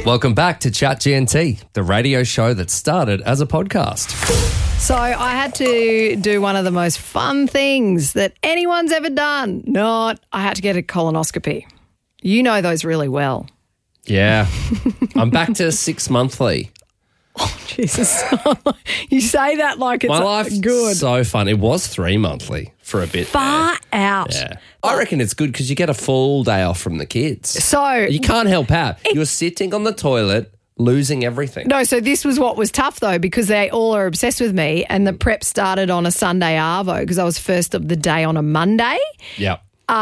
Welcome back to Chat GNT, the radio show that started as a podcast. So I had to do one of the most fun things that anyone's ever done. I had to get a colonoscopy. You know those really well. Yeah. I'm back to 6 monthly. Oh, Jesus. You say that like it's My life's good. so fun. It was 3 monthly for a bit. Far out. Yeah. I reckon it's good because you get a full day off from the kids. So You can't help out. You're sitting on the toilet, losing everything. No, so this was what was tough though, because they all are obsessed with me, and the prep started on a Sunday arvo because I was first of the day on a Monday. Yeah.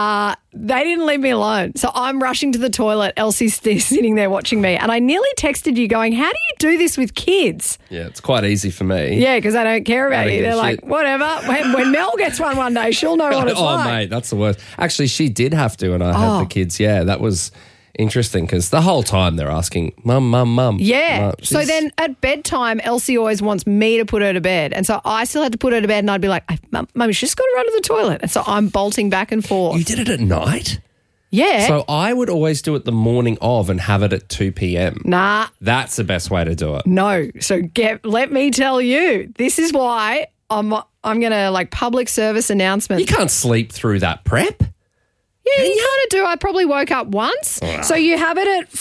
They didn't leave me alone. So I'm rushing to the toilet. Elsie's sitting there watching me, and I nearly texted you going, how do you do this with kids? Yeah, it's quite easy for me. Yeah, because they don't care about don't you. give a They're like, shit. whatever. When Mel gets one day, she'll know what it's like. Mate, that's the worst. Actually, she did have to, and I had the kids. Yeah, that was interesting because the whole time they're asking, Mum, Mum, Mum. Yeah. So She's- then at bedtime, Elsie always wants me to put her to bed. And so I still had to put her to bed, and I'd be like, Mum, she's just got to run to the toilet. And so I'm bolting back and forth. You did it at night? Yeah. So I would always do it the morning of and have it at 2 p.m. Nah. That's the best way to do it. No. So let me tell you, this is why I'm going to like public service announcement. You can't sleep through that prep. Yeah, you kind of do. I probably woke up once. So you have it at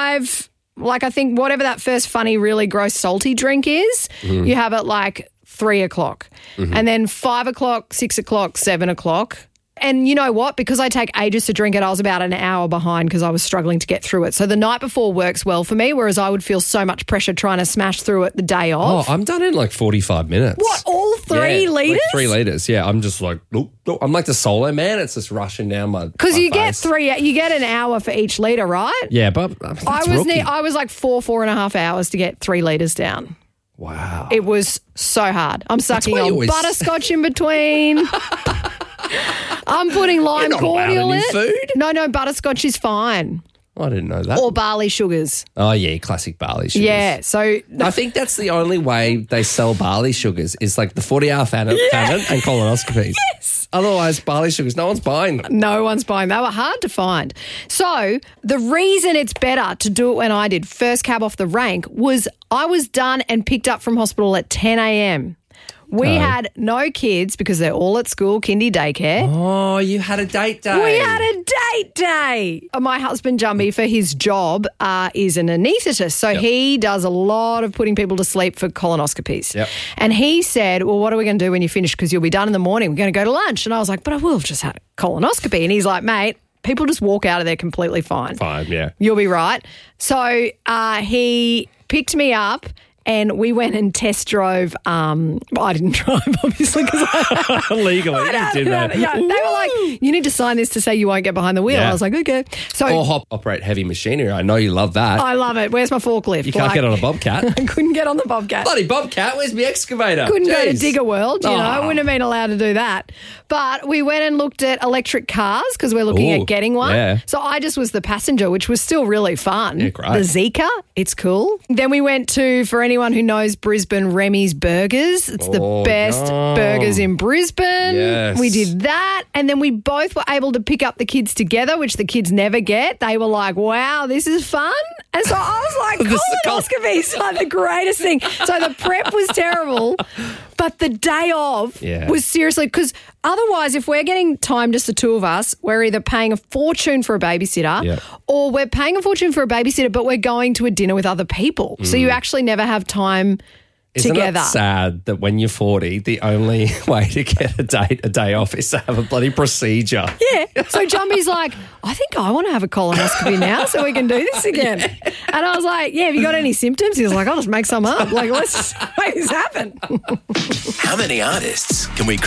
5, like I think whatever that first funny, really gross, salty drink is, you have it like 3 o'clock. And then 5 o'clock, 6 o'clock, 7 o'clock. And you know what? Because I take ages to drink it, I was about an hour behind because I was struggling to get through it. So the night before works well for me, whereas I would feel so much pressure trying to smash through it the day Oh, off. I'm done in like 45 minutes. What, all 3 litres? Like 3 litres, yeah. I'm just like, nope. I'm like the solo man. It's just rushing down my Because my you get face. 3, you get an hour for each litre, right? Yeah, but that's rookie. I was like 4.5 hours to get 3 litres down. Wow. It was so hard. I'm sucking why you on always- butterscotch in between. I'm putting lime You're not allowed cordial any in. food? No, butterscotch is fine. I didn't know that. Or barley sugars. Oh, yeah, classic barley sugars. Yeah, so I think that's the only way they sell barley sugars is like the 40-hour famine and colonoscopies. Yes. Otherwise, barley sugars, no one's buying them. no one's buying. They were hard to find. So the reason it's better to do it when I did first cab off the rank was I was done and picked up from hospital at 10 a.m. We had no kids because they're all at school, kindy daycare. Oh, you had a date day. We had a date day. My husband, Jumby, for his job, is an anaesthetist. So he does a lot of putting people to sleep for colonoscopies. Yep. And he said, well, what are we going to do when you finish? Because you'll be done in the morning. We're going to go to lunch. And I was like, but I will have just had a colonoscopy. And he's like, mate, people just walk out of there completely fine. Fine, yeah. You'll be right. So he picked me up. And we went and test drove. I didn't drive, obviously, because Legally, you did that. yeah, they were like, you need to sign this to say you won't get behind the wheel. Yeah. I was like, okay. So Or operate heavy machinery. I know you love that. I love it. Where's my forklift? You can't get on a bobcat. I couldn't get on the Bobcat. Bloody bobcat, where's my excavator? Couldn't go to Jeez. Digger World, you know. I Oh. wouldn't have been allowed to do that. But we went and looked at electric cars because we're looking Ooh, at getting one. yeah. So I just was the passenger, which was still really fun. Yeah, great. The Zika, it's cool. Then we went to, for anyone who knows Brisbane, Remy's Burgers. It's the Oh, best yum. burgers in Brisbane. Yes. We did that. And then we both were able to pick up the kids together, which the kids never get. They were like, wow, this is fun. And so I was like, This is colonoscopies are the greatest thing. So the prep was terrible, but the day of Yeah. was seriously, because otherwise, if we're getting time just the two of us, we're either paying a fortune for a babysitter Yeah. or we're paying a fortune for a babysitter, but we're going to a dinner with other people. So you actually never have time Isn't together. it sad that when you're 40, the only way to get a day off is to have a bloody procedure? Yeah. So Jumby's like, I think I want to have a colonoscopy now so we can do this again. And I was like, yeah, have you got any symptoms? He was like, I'll just make some up. Like, let's just make this happen. How many artists can we